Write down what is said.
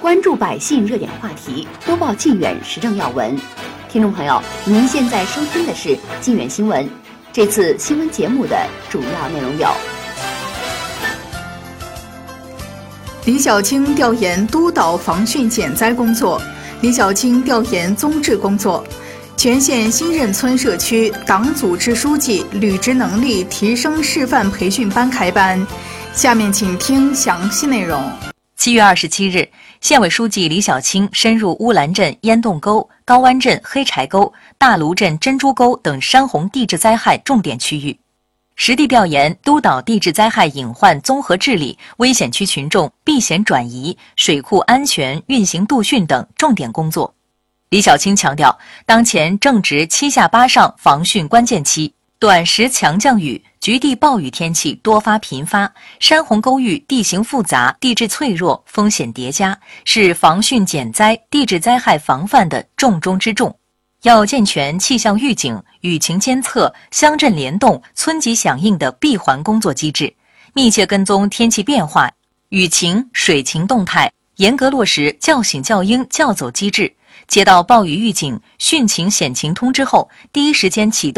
关注百姓热点话题，播报晋远时政要闻。听众朋友，您现在收听的是晋远新闻。这次新闻节目的主要内容有： 李小青调研督导防汛减灾工作，李小青调研综治工作。全县新任村社区党组织书记履职能力提升示范培训班开班。下面请听详细内容。 7月27日，县委书记李小青深入乌兰镇烟洞沟、高湾镇黑柴沟、大芦镇珍珠沟等山洪地质灾害重点区域，实地调研督导地质灾害隐患综合治理、危险区群众避险转移、水库安全运行度汛等重点工作。李小青强调，当前正值7下8上防汛关键期，短时强降雨、局地暴雨天气多发频发，山洪沟域地形复杂、地质脆弱、风险叠加，是防汛减灾、地质灾害防范的重中之重。要健全气象预警、雨情监测、乡镇联动、村级响应的闭环工作机制，密切跟踪天气变化、雨情、水情动态，严格落实叫醒叫应叫走机制。接到暴雨预警、汛情险情通知后，第一时间启动